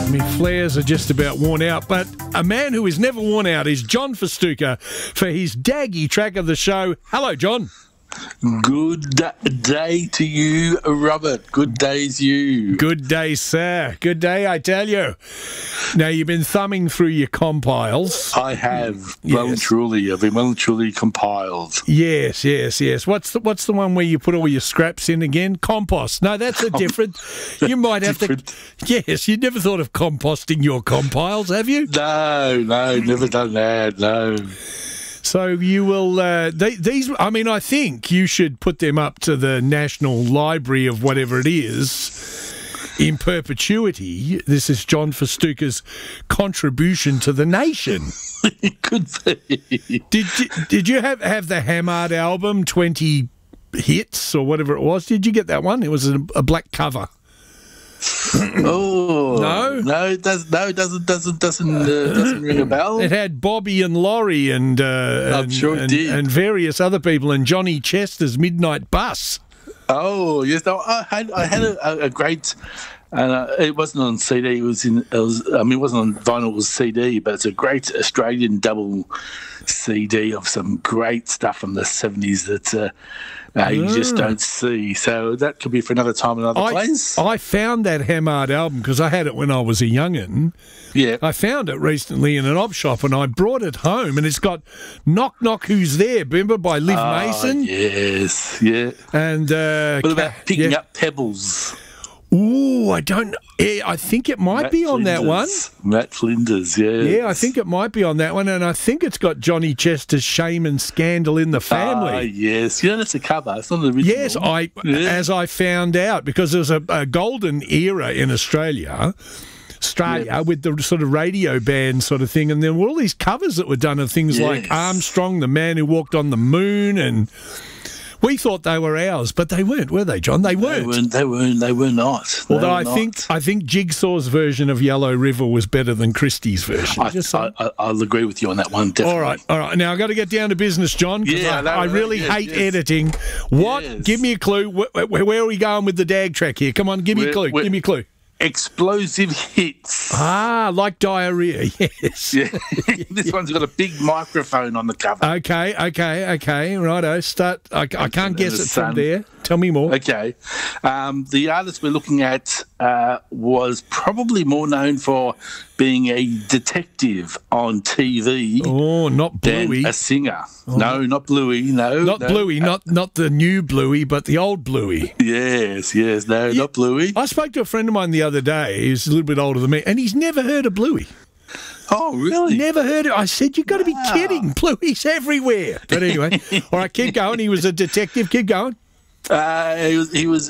I mean, flares are just about worn out, but a man who is never worn out is John Festuca for his Daggy track of the show. Hello, John. Good day to you, Robert. Good day's you. Good day, sir. Good day, I tell you. Now, you've been thumbing through your compiles. I have. Well and truly. I've been well and truly compiled. Yes. What's the one where you put all your scraps in again? Compost. No, that's a different... You might have to... Yes, you never thought of composting your compiles, have you? No, never done that, no. So you will, these, I mean, I think you should put them up to the National Library of whatever it is in perpetuity. This is John Festuca's contribution to the nation. It could be. Did you have the Hammered album, 20 hits or whatever it was? Did you get that one? It was a black cover. No, it doesn't ring a bell. It had Bobby and Laurie and I'm sure it did, and various other people, and Johnny Chester's Midnight Bus. Oh yes, no, I had a great. And it wasn't on CD. It wasn't on vinyl. It was CD, but it's a great Australian double CD of some great stuff from the 70s that you just don't see. So that could be for another time, another place. I found that Hammered album because I had it when I was a young'un. Yeah, I found it recently in an op shop, and I brought it home, and it's got "Knock Knock Who's There," remember, by Liv Mason. Yes, yeah. And what about Picking Up Pebbles? Ooh, I don't know. Yeah, I think it might be on that one. Matt Flinders, yeah. Yeah, I think it might be on that one, and I think it's got Johnny Chester's Shame and Scandal in the Family. Yes. You know, that's a cover. It's not an original. Yes, as I found out, because there was a golden era in Australia with the sort of radio band sort of thing, and there were all these covers that were done of things like Armstrong, the Man Who Walked on the Moon, and... We thought they were ours, but they weren't, were they, John? They weren't. They were not. Although I think Jigsaw's version of Yellow River was better than Christie's version. I'll agree with you on that one, definitely. All right. Now, I've got to get down to business, John, because I really hate editing. What? Yes. Give me a clue. Where are we going with the Dag track here? Come on, give me a clue. Give me a clue. Explosive hits. Like diarrhea, yes. Yeah. This one's got a big microphone on the cover. Okay. Righto. Start. I can't guess it from there. Tell me more. Okay. The artist we're looking at was probably more known for being a detective on TV. Oh, not Bluey. Than a singer. Oh. No, not Bluey. No. Bluey. Not the new Bluey, but the old Bluey. Yes. No, not Bluey. I spoke to a friend of mine the other day. He's a little bit older than me, and he's never heard of Bluey. Oh, really? Never heard it. I said, you've got to be kidding. Bluey's everywhere. But anyway, all right, keep going. He was a detective. Keep going. His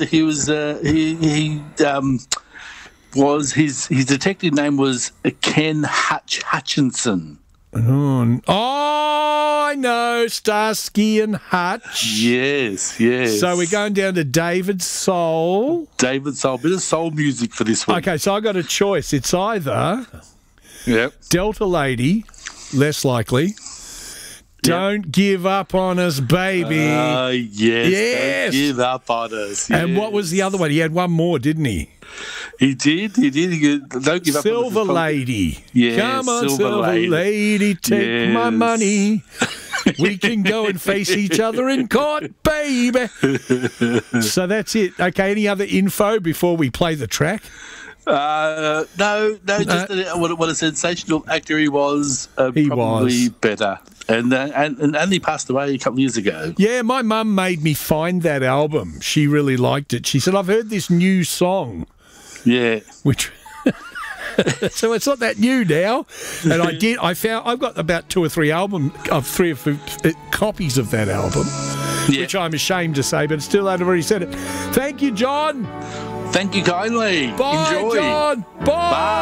detective name was Ken Hutchinson. Oh, I know, Starsky and Hutch. Yes. So we're going down to David Soul. Bit of soul music for this one. Okay, so I got a choice. It's either Delta Lady, less likely. Don't give up on us, baby. Yes. Don't give up on us. Yes. And what was the other one? He had one more, didn't he? He did. Don't give up on us. Silver Lady. Yes, come on, Silver Lady, take my money. We can go and face each other in court, baby. So that's it. Okay, any other info before we play the track? No, just what a sensational actor he was. Probably better. And he passed away a couple of years ago. Yeah, my mum made me find that album. She really liked it. She said, I've heard this new song. Yeah. Which... So it's not that new now. And I've got about two or three copies of that album, which I'm ashamed to say, but still I've already said it. Thank you, John. Thank you kindly. Bye, Enjoy. John. Bye.